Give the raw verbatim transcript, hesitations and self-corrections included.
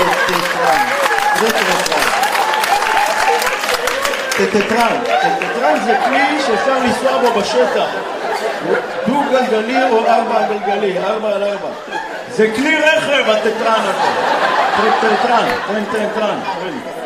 טטרן. זה טטרן. טטרן. טטרן זה כלי שאפשר לנסוע בו בשטח. דו גלגלי או ארבע גלגלי, ארבע על ארבע. זה כלי רכב הטטרן הזה. טטרן, טטרן, טטרן.